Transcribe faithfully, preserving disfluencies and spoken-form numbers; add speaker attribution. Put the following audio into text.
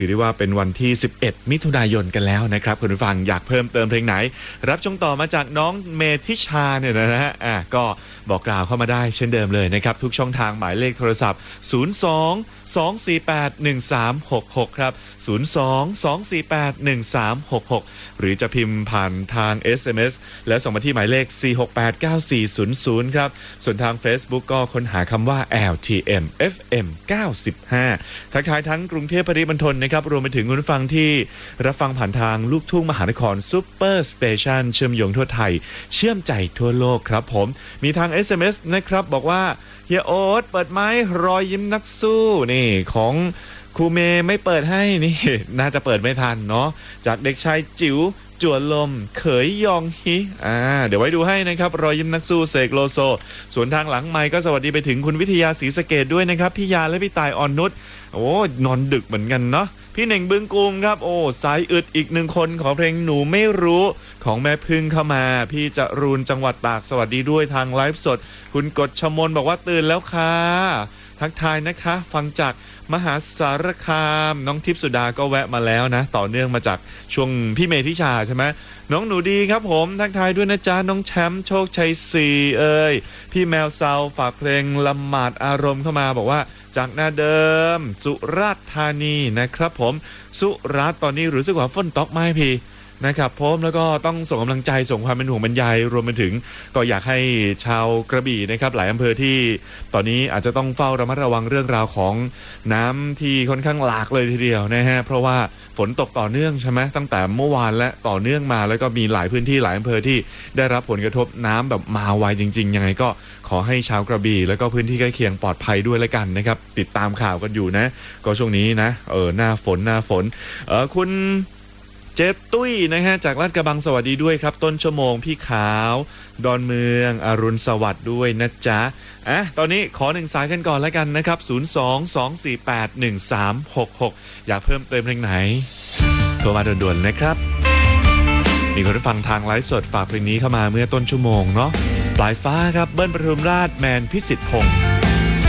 Speaker 1: ถือได้ว่าเป็นวันที่สิบเอ็ดมิถุนายนกันแล้วนะครับคุณผู้ฟังอยากเพิ่มเติมเพลงไหนรับชมต่อมาจากน้องเมธิชาเนี่ยนะฮะอ่ะก็บอกกล่าวเข้ามาได้เช่นเดิมเลยนะครับทุกช่องทางหมายเลขโทรศัพท์ศูนย์ สอง สอง สี่ แปด หนึ่ง สาม หก หกครับศูนย์ สอง สอง สี่ แปด หนึ่ง สาม หก หกหรือจะพิมพ์ผ่านทาง เอส เอ็ม เอส แล้วส่งมาที่หมายเลขสี่ หก แปด เก้า สี่ ศูนย์ ศูนย์ครับส่วนทาง Facebook ก็ค้นหาคำว่า แอล ที เอ็ม เอฟ เอ็ม เก้าสิบห้าทักทายทั้งกรุงเทพปริมณฑลนะครับรวมไปถึงคุณผู้ฟังที่รับฟังผ่านทางลูกทุ่งมหานครซุปเปอร์สเตชันเชื่อมโยงทั่วไทยเชื่อมใจทั่วโลกครับผมมีทาง เอส เอ็ม เอส นะครับบอกว่าเฮียโอ๊ตเปิดไม้รอยยิ้มนักสู้นี่ของครูเมย์ไม่เปิดให้นี่น่าจะเปิดไม่ทันเนาะจากเด็กชายจิ๋วจวนลมเขยยองฮิอ่าเดี๋ยวไว้ดูให้นะครับรอยยิ้มนักสู้เสกโลโซส่วนทางหลังไมค์ก็สวัสดีไปถึงคุณวิทยาศรีสะเกษด้วยนะครับพี่ยาและพี่ตายอ่อนนุชโอ้นอนดึกเหมือนกันเนาะพี่เน่งบึงกุมครับโอ้สายอึดอีกหนึ่งคนของเพลงหนูไม่รู้ของแม่พึ่งเข้ามาพี่จรูนจังหวัดตากสวัสดีด้วยทางไลฟ์สดคุณกฎชมนบอกว่าตื่นแล้วค่ะทักทายนะคะฟังจากมหาสารคามน้องทิพย์สุดาก็แวะมาแล้วนะต่อเนื่องมาจากช่วงพี่เมธิชาใช่ไหมน้องหนูดีครับผมทักทายด้วยนะจ๊ะน้องแชมป์โชคชัยศรีเอ้ยพี่แมวเซาฝากเพลงละหมาดอารมณ์เข้ามาบอกว่าจากหน้าเดิมสุราษฎร์ธานีนะครับผมสุราษฎร์ตอนนี้รู้สึกว่าฝนตกไหมพี่นะครับผมแล้วก็ต้องส่งกำลังใจส่งความเป็นห่วงเป็นใยรวมไปถึงก็อยากให้ชาวกระบี่นะครับหลายอำเภอที่ตอนนี้อาจจะต้องเฝ้าระมัดระวังเรื่องราวของน้ำที่ค่อนข้างหลากเลยทีเดียวนะฮะเพราะว่าฝนตกต่อเนื่องใช่ไหมตั้งแต่เมื่อวานและต่อเนื่องมาแล้วก็มีหลายพื้นที่หลายอำเภอที่ได้รับผลกระทบน้ำแบบมาไวจริงๆยังไงก็ขอให้ชาวกระบี่แล้วก็พื้นที่ใกล้เคียงปลอดภัยด้วยแล้วกันนะครับติดตามข่าวกันอยู่นะก็ช่วงนี้นะเออหน้าฝนหน้าฝนเออคุณเจตุ้ยนะฮะจากลาดกระบังสวัสดีด้วยครับต้นชั่วโมงพี่ขาวดอนเมืองอรุณสวัสดิ์ด้วยนะจ๊ะอ่ะตอนนี้ขอหนึ่งสายกันก่อนแล้วกันนะครับศูนย์ สอง สอง สี่ แปด หนึ่ง สาม หก หกอยากเพิ่มเติมเพลงไหนโทรมาด่วนๆนะครับมีคนฟังทางไลฟ์สดฝากเพลงนี้เข้ามาเมื่อต้นชั่วโมงเนาะปลายฟ้าครับเบิ้ลปทุมราชแมนพิสิทธิ์พงษ์